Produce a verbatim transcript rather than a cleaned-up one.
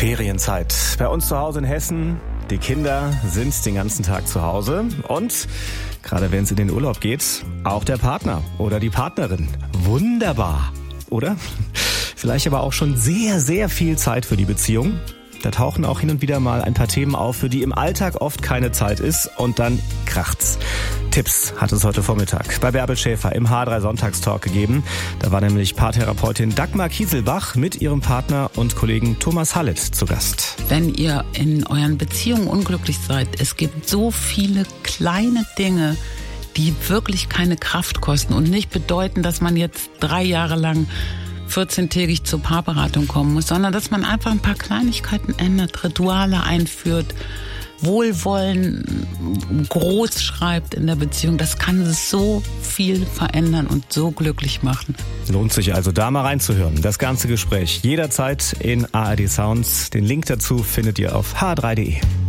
Ferienzeit. Bei uns zu Hause in Hessen, die Kinder sind den ganzen Tag zu Hause und gerade wenn es in den Urlaub geht, auch der Partner oder die Partnerin. Wunderbar, oder? Vielleicht aber auch schon sehr, sehr viel Zeit für die Beziehung. Da tauchen auch hin und wieder mal ein paar Themen auf, für die im Alltag oft keine Zeit ist und dann kracht's. Tipps hat es heute Vormittag bei Bärbel Schäfer im H drei Sonntagstalk gegeben. Da war nämlich Paartherapeutin Dagmar Kieselbach mit ihrem Partner und Kollegen Thomas Hallet zu Gast. Wenn ihr in euren Beziehungen unglücklich seid, es gibt so viele kleine Dinge, die wirklich keine Kraft kosten und nicht bedeuten, dass man jetzt drei Jahre lang vierzehntägig zur Paarberatung kommen muss, sondern dass man einfach ein paar Kleinigkeiten ändert, Rituale einführt, Wohlwollen groß schreibt in der Beziehung. Das kann so viel verändern und so glücklich machen. Lohnt sich also, da mal reinzuhören. Das ganze Gespräch jederzeit in A R D Sounds. Den Link dazu findet ihr auf h drei punkt de.